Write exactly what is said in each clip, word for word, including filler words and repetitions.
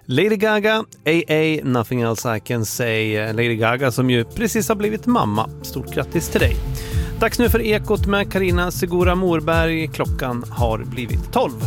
Lady Gaga, A A, Nothing Else I Can Say. Lady Gaga som ju precis har blivit mamma. Stort grattis till dig. Dags nu för Ekot med Carina Segura Morberg. Klockan har blivit tolv.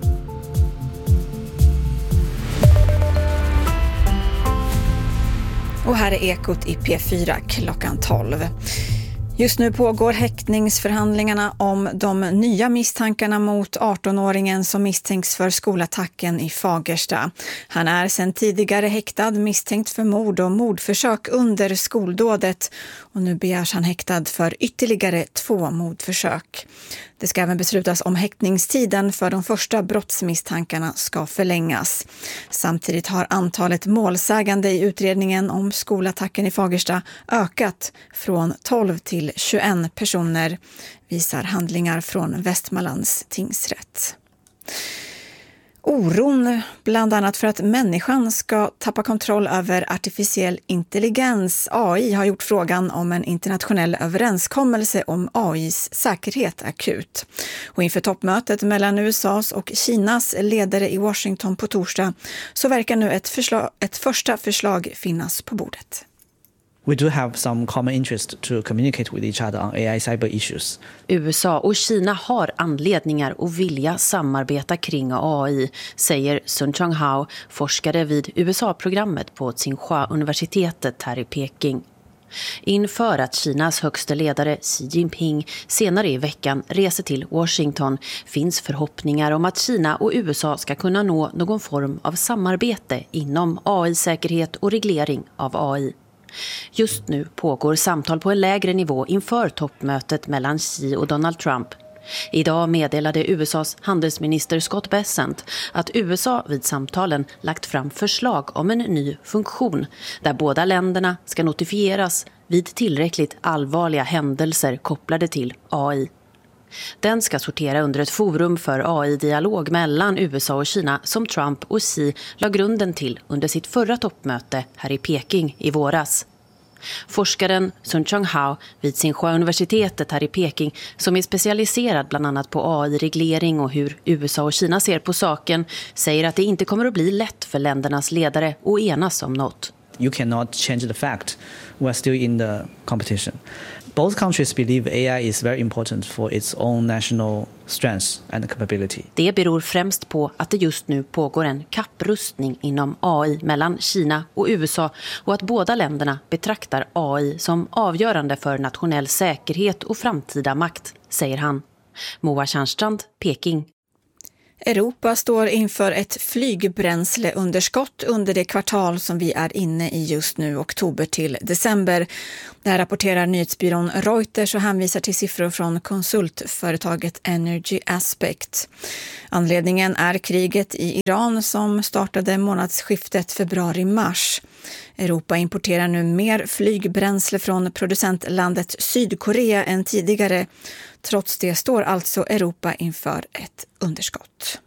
Och här är Ekot i P fyra klockan tolv. Just nu pågår häktningsförhandlingarna om de nya misstankarna mot arton-åringen som misstänks för skolattacken i Fagersta. Han är sedan tidigare häktad misstänkt för mord och mordförsök under skoldådet och nu begärs han häktad för ytterligare två mordförsök. Det ska även beslutas om häktningstiden för de första brottsmisstankarna ska förlängas. Samtidigt har antalet målsägande i utredningen om skolattacken i Fagersta ökat från tolv till tjugoen personer, visar handlingar från Västmanlands tingsrätt. Oron bland annat för att människan ska tappa kontroll över artificiell intelligens, A I, har gjort frågan om en internationell överenskommelse om A Is säkerhet akut. Och inför toppmötet mellan U S A:s och Kinas ledare i Washington på torsdag så verkar nu ett, förslag, ett första förslag finnas på bordet. We do have some common interest to communicate with each other on A I cyber issues. U S A och Kina har anledningar att vilja samarbeta kring A I, säger Sun Chonghao, forskare vid U S A-programmet på Tsinghua-universitetet här i Peking. Inför att Kinas högsta ledare Xi Jinping senare i veckan reser till Washington finns förhoppningar om att Kina och U S A ska kunna nå någon form av samarbete inom A I-säkerhet och reglering av A I. Just nu pågår samtal på en lägre nivå inför toppmötet mellan Xi och Donald Trump. Idag meddelade U S A:s handelsminister Scott Bessent att U S A vid samtalen lagt fram förslag om en ny funktion där båda länderna ska notifieras vid tillräckligt allvarliga händelser kopplade till A I. Den ska sortera under ett forum för A I-dialog mellan U S A och Kina som Trump och Xi la grunden till under sitt förra toppmöte här i Peking i våras. Forskaren Sun Chonghao vid Tsinghua-universitetet här i Peking, som är specialiserad bland annat på A I-reglering och hur U S A och Kina ser på saken, säger att det inte kommer att bli lätt för ländernas ledare att enas om något. You cannot change the fact we're still in the competition. Both countries believe A I is very important for its own national strength and capability. Det beror främst på att det just nu pågår en kapprustning inom A I mellan Kina och U S A och att båda länderna betraktar A I som avgörande för nationell säkerhet och framtida makt, säger han. Moa Tjärnstrand, Peking. Europa står inför ett flygbränsleunderskott under det kvartal som vi är inne i just nu, oktober till december. Det här rapporterar nyhetsbyrån Reuters och hänvisar till siffror från konsultföretaget Energy Aspect. Anledningen är kriget i Iran som startade månadsskiftet februari-mars. Europa importerar nu mer flygbränsle från producentlandet Sydkorea än tidigare. Trots det står alltså Europa inför ett underskott.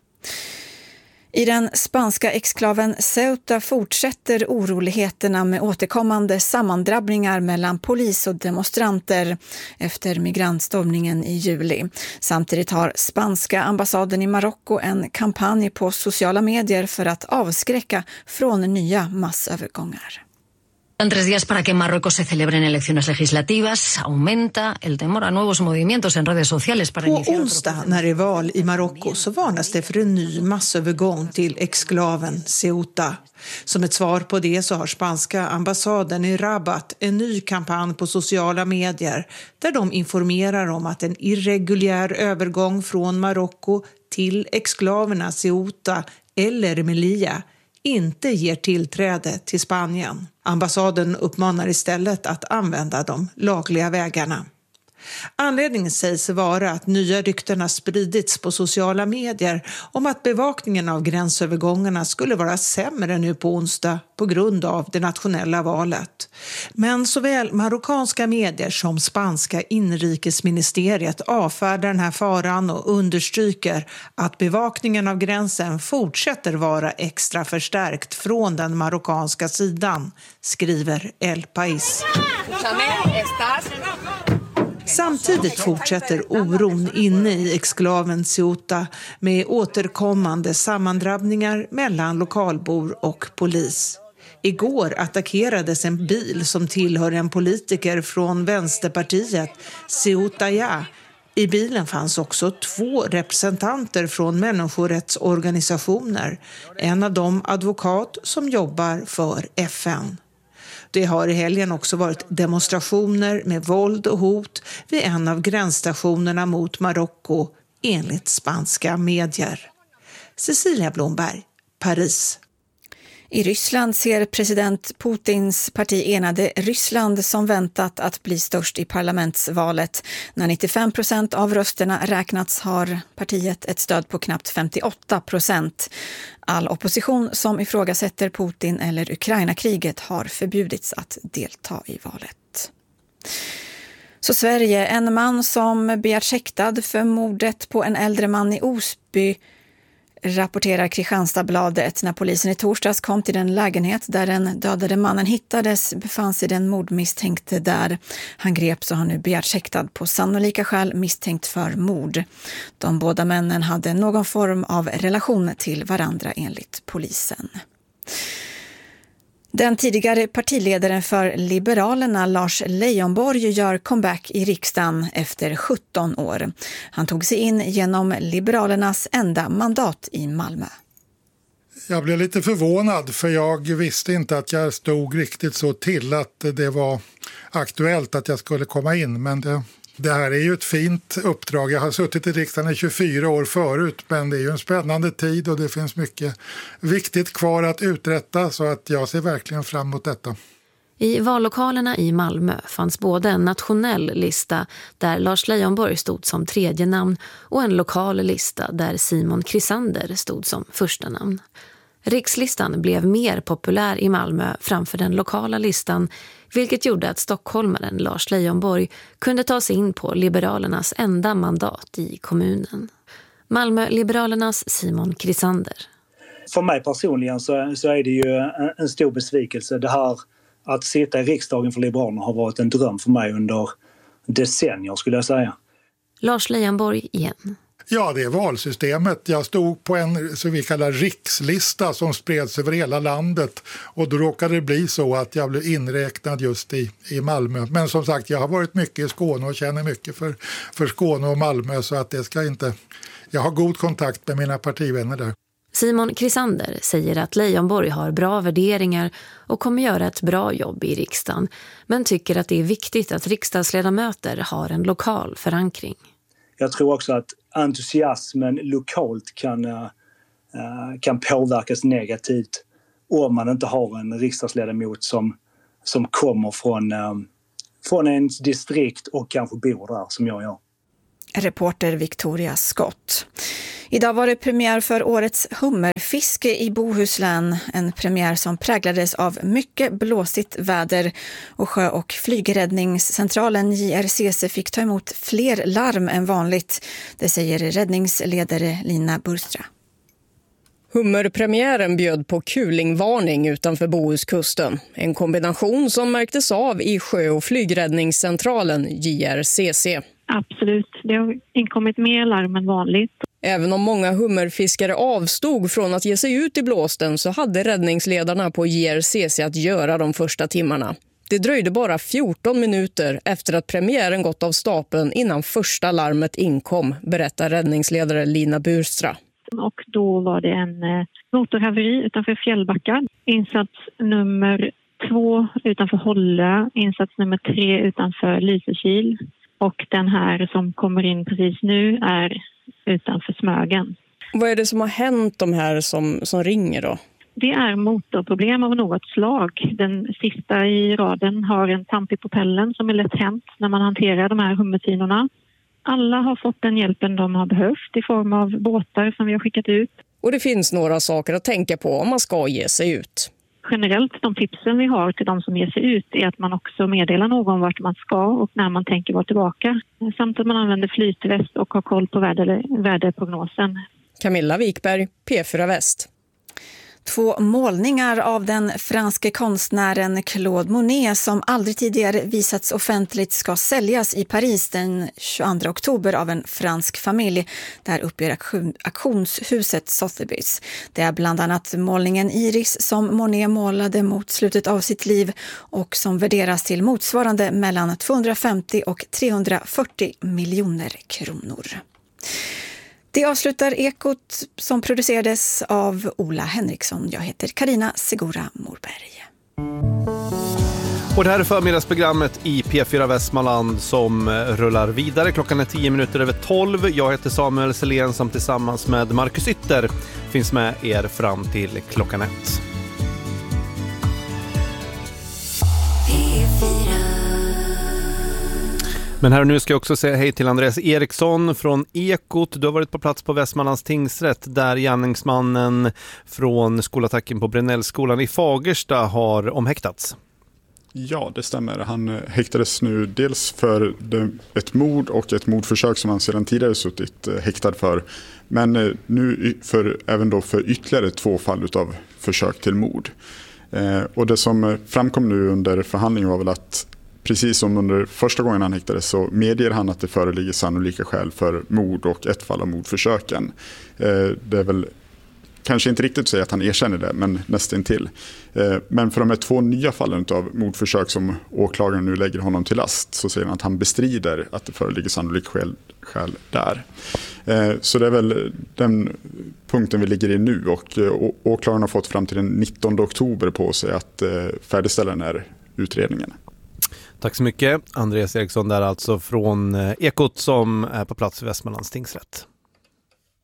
I den spanska exklaven Ceuta fortsätter oroligheterna med återkommande sammandrabbningar mellan polis och demonstranter efter migrantstormningen i juli. Samtidigt har spanska ambassaden i Marocko en kampanj på sociala medier för att avskräcka från nya massövergångar. En tres días para que en Marruecos se celebren elecciones legislativas, aumenta el temor a nuevos movimientos en redes sociales para iniciar. På onsdag när det är val i Marocko så varnas det för en ny massövergång till exklaven Ceuta. Som ett svar på det så har spanska ambassaden i Rabat en ny kampanj på sociala medier där de informerar om att en irreguljär övergång från Marocko till exklaverna Ceuta eller Melilla inte ger tillträde till Spanien. Ambassaden uppmanar istället att använda de lagliga vägarna. Anledningen sägs vara att nya rykten har spridits på sociala medier om att bevakningen av gränsövergångarna skulle vara sämre nu på onsdag på grund av det nationella valet. Men såväl marockanska medier som spanska inrikesministeriet avfärdar den här faran och understryker att bevakningen av gränsen fortsätter vara extra förstärkt från den marockanska sidan, skriver El País. Samtidigt fortsätter oron inne i exklaven Ceuta med återkommande sammandrabbningar mellan lokalbor och polis. Igår attackerades en bil som tillhör en politiker från Vänsterpartiet, Ceuta Ja. I bilen fanns också två representanter från människorättsorganisationer, en av dem advokat som jobbar för F N. Det har i helgen också varit demonstrationer med våld och hot vid en av gränsstationerna mot Marocko, enligt spanska medier. Cecilia Blomberg, Paris. I Ryssland ser president Putins parti Enade Ryssland som väntat att bli störst i parlamentsvalet. När nittiofem procent av rösterna räknats har partiet ett stöd på knappt femtioåtta procent. All opposition som ifrågasätter Putin eller Ukraina-kriget har förbjudits att delta i valet. Så Sverige, en man som begärts häktad för mordet på en äldre man i Osby, rapporterar Kristianstadsbladet. När polisen i torsdags kom till den lägenhet där den dödade mannen hittades befann sig den mordmisstänkte där. Han greps och har nu begärts häktad på sannolika skäl misstänkt för mord. De båda männen hade någon form av relation till varandra enligt polisen. Den tidigare partiledaren för Liberalerna, Lars Leijonborg, gör comeback i riksdagen efter sjutton år. Han tog sig in genom Liberalernas enda mandat i Malmö. Jag blev lite förvånad för jag visste inte att jag stod riktigt så till att det var aktuellt att jag skulle komma in. Men det, det här är ju ett fint uppdrag. Jag har suttit i riksdagen i tjugofyra år förut, men det är ju en spännande tid och det finns mycket viktigt kvar att uträtta, så att jag ser verkligen fram emot detta. I vallokalerna i Malmö fanns både en nationell lista där Lars Leijonborg stod som tredje namn och en lokal lista där Simon Krisander stod som första namn. Rikslistan blev mer populär i Malmö framför den lokala listan, vilket gjorde att stockholmaren Lars Leijonborg kunde ta sig in på Liberalernas enda mandat i kommunen. Malmö-Liberalernas Simon Krisander. För mig personligen så, så är det ju en, en stor besvikelse. Det här att sitta i riksdagen för Liberalerna har varit en dröm för mig under decennier, skulle jag säga. Lars Leijonborg igen. Ja, det är valsystemet. Jag stod på en så vi kallar rikslista som spreds över hela landet, och då råkade det bli så att jag blev inräknad just i, i Malmö. Men som sagt, jag har varit mycket i Skåne och känner mycket för, för Skåne och Malmö, så att det ska inte... Jag har god kontakt med mina partivänner där. Simon Krisander säger att Leijonborg har bra värderingar och kommer göra ett bra jobb i riksdagen, men tycker att det är viktigt att riksdagsledamöter har en lokal förankring. Jag tror också att entusiasmen lokalt kan, uh, kan påverkas negativt om man inte har en riksdagsledamot som, som kommer från, uh, från ens distrikt och kanske bor där som jag gör. Reporter Victoria Scott. Idag var det premiär för årets hummerfiske i Bohuslän. En premiär som präglades av mycket blåsigt väder, och sjö- och flygräddningscentralen J R C C fick ta emot fler larm än vanligt. Det säger räddningsledare Lina Burstra. Hummerpremiären bjöd på kulingvarning utanför Bohuskusten. En kombination som märktes av i sjö- och flygräddningscentralen J R C C. Absolut, det har inkommit mer larm än vanligt. Även om många hummerfiskare avstod från att ge sig ut i blåsten så hade räddningsledarna på J R C C att göra de första timmarna. Det dröjde bara fjorton minuter efter att premiären gått av stapeln innan första larmet inkom, berättar räddningsledare Lina Burstra. Och då var det en motorhaveri utanför Fjällbacka. Insats nummer två utanför Hållö, insats nummer tre utanför Lysekil. Och den här som kommer in precis nu är utanför Smögen. Vad är det som har hänt de här som, som ringer då? Det är motorproblem av något slag. Den sista i raden har en tamp i propellen som är lätt hänt när man hanterar de här hummertinorna. Alla har fått den hjälpen de har behövt i form av båtar som vi har skickat ut. Och det finns några saker att tänka på om man ska ge sig ut. Generellt, de tipsen vi har till de som ger sig ut är att man också meddelar någon vart man ska och när man tänker vara tillbaka. Samt att man använder flytväst och har koll på väder, väderprognosen. Camilla Wikberg, P fyra Väst. Två målningar av den franske konstnären Claude Monet som aldrig tidigare visats offentligt ska säljas i Paris den tjugoandra oktober av en fransk familj. Där uppger auktionshuset Sotheby's. Det är bland annat målningen Iris som Monet målade mot slutet av sitt liv och som värderas till motsvarande mellan tvåhundrafemtio och trehundrafyrtio miljoner kronor. Det avslutar Ekot som producerades av Ola Henriksson. Jag heter Carina Segura Morberg. Och det här är förmiddagsprogrammet i P fyra Västmanland som rullar vidare. Klockan är tio minuter över tolv. Jag heter Samuel Selén som tillsammans med Marcus Ytter finns med er fram till klockan ett. Men här och nu ska jag också säga hej till Andreas Eriksson från Ekot. Du har varit på plats på Västmanlands tingsrätt där gärningsmannen från skolattacken på Brännällskolan i Fagersta har omhäktats. Ja, det stämmer. Han häktades nu dels för ett mord och ett mordförsök som han sedan tidigare suttit häktad för. Men nu för, även då för ytterligare två fall av försök till mord. Och det som framkom nu under förhandlingen var väl att precis som under första gången han häktades så medger han att det föreligger sannolika skäl för mord och ett fall av mordförsöken. Det är väl kanske inte riktigt att säga att han erkänner det, men nästan till. Men för de här två nya fallen av mordförsök som åklagaren nu lägger honom till last så säger han att han bestrider att det föreligger sannolika skäl, skäl där. Så det är väl den punkten vi ligger i nu och åklagaren har fått fram till den nittonde oktober på sig att färdigställa den här utredningen. Tack så mycket. Andreas Eriksson där alltså från Ekot som är på plats i Västmanlands tingsrätt.